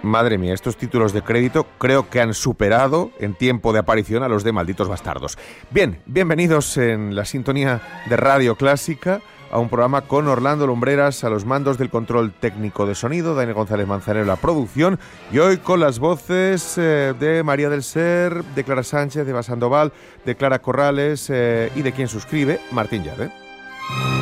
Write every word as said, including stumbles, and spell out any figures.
Madre mía, estos títulos de crédito creo que han superado en tiempo de aparición a los de Malditos Bastardos. Bien, bienvenidos en la sintonía de Radio Clásica a un programa con Orlando Lumbreras a los mandos del control técnico de sonido, Daniel González Manzanero la producción, y hoy con las voces eh, de María del Ser, de Clara Sánchez, de Eva Sandoval, de Clara Corrales eh, y de quien suscribe, Martín Llave.